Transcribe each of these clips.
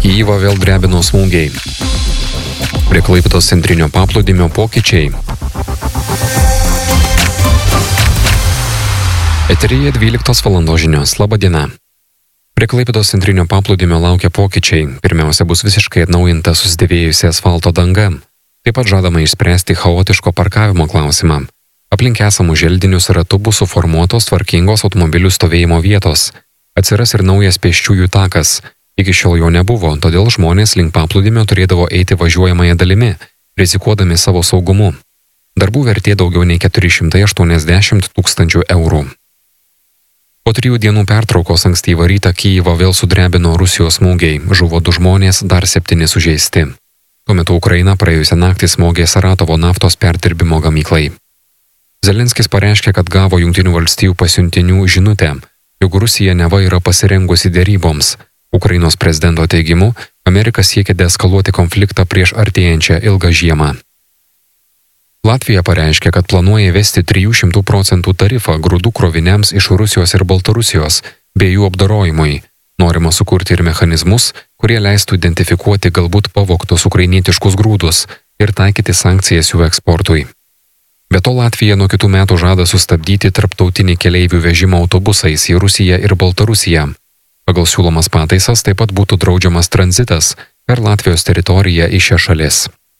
Kyjivą vėl drebino smūgiai. Prie Klaipėdos centrinio paplūdimio pokyčiai. Eteryje 12 valandos žinios. Labą dieną. Prie Klaipėdos centrinio paplūdimio laukia pokyčiai. Pirmiausia, bus visiškai atnaujinta susidėvėjusi asfalto danga. Taip pat žadama išspręsti chaotiško parkavimo klausimą. Aplink esamus želdinius ratu bus suformuotos tvarkingos automobilių stovėjimo vietos. Atsiras ir naujas pėsčiųjų takas. Iki šiol jo nebuvo, todėl žmonės link paplūdimio turėdavo eiti važiuojamąją dalimi, rizikuodami savo saugumu. Darbų vertė daugiau nei 480 000 eurų. Po 3 dienų pertraukos ankstyvą rytą Kyjivą vėl sudrebino Rusijos smūgiai, žuvo 2 žmonės, dar 7 sužeisti. Tuo metu Ukraina praėjusią naktį smogė Saratovo naftos perdirbimo gamyklai. Zelenskis pareiškė, kad gavo Jungtinių valstijų pasiuntinių žinutę, jog Rusija neva yra pasirengusi deryboms. Ukrainos prezidento teigimu, Amerika siekia deeskaluoti konfliktą prieš artėjančią ilgą žiemą. Latvija pareiškė, kad planuoja įvesti 300% tarifą grūdų kroviniams iš Rusijos ir Baltarusijos bei jų apdorojimui. Norima sukurti ir mechanizmus, kurie leistų identifikuoti galbūt pavogtus ukrainietiškus grūdus ir taikyti sankcijas jų eksportui. Be to Latvija nuo kitų metų žada sustabdyti tarptautinį keleivių vežimą autobusais į Rusiją ir Baltarusiją. Pagal siūlomas pataisas taip pat būtų draudžiamas tranzitas per Latvijos teritoriją į šią šalis.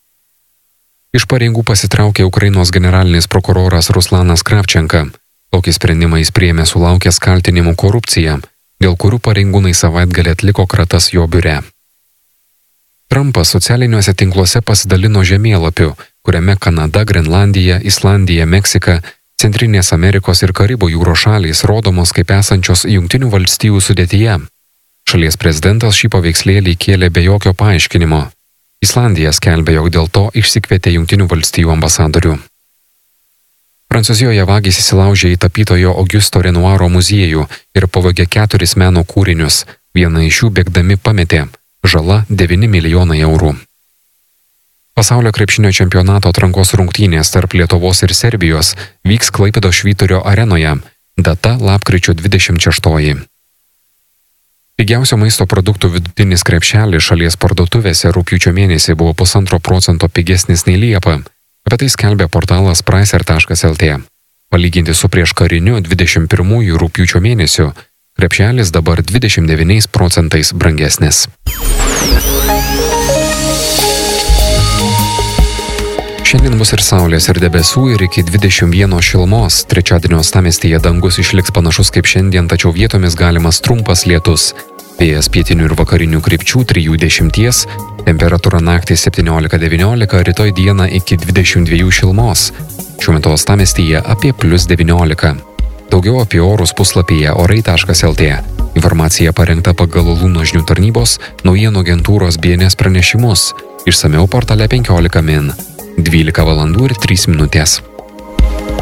Iš pareigų pasitraukė Ukrainos generalinis prokuroras Ruslanas Kravčenka. Tokį sprendimą jis priėmė sulaukęs kaltinimų korupcija, dėl kurių pareigūnai savaitgalį atliko kratas jo biure. Trumpas socialiniuose tinkluose pasidalino žemėlapiu, kuriame Kanada, Grenlandija, Islandija, Meksika, Centrinės Amerikos ir Karibų jūros šalys rodomos kaip esančios Jungtinių valstijų sudėtyje. Šalies prezidentas šį paveikslėlį kėlė be jokio paaiškinimo. Islandija skelbė, jog dėl to išsikvietė Jungtinių valstijų ambasadorių. Prancūzijoje vagys įsilaužė į tapytojo Augusto Renoiro muziejų ir pavogė 4 meno kūrinius. Vieną iš jų bėgdami pametė. Žala 9 milijonai eurų. Pasaulio krepšinio čempionato atrankos rungtynės tarp Lietuvos ir Serbijos vyks Klaipėdos Švyturio arenoje, data lapkričio 26. Pigiausio maisto produktų vidutinis krepšelis šalies parduotuvėse rugpjūčio mėnesį buvo 1,5% pigesnis nei Liepą. Apie tai skelbė portalas Pricer.lt. Palyginti su prieškariniu 21 rugpjūčio mėnesiu, krepšelis dabar 29% brangesnis. Šiandien bus ir saulės, ir debesų, ir iki 21 šilumos. Trečiadienio uostamiestyje dangus išliks panašus kaip šiandien, tačiau vietomis galimas trumpas lietus. Vėjas pietinių ir vakarinių krypčių 3–10, temperatūra naktį 17–19, rytoj dieną iki 22 šilumos. Šiuo metu uostamiestyje apie +19. Daugiau apie orus puslapyje orai.lt. Informacija parengta pagal Lūno žinių tarnybos, naujienų agentūros BNS pranešimus. Išsamiau portale 15 min. 12 valandų ir 3 minutės.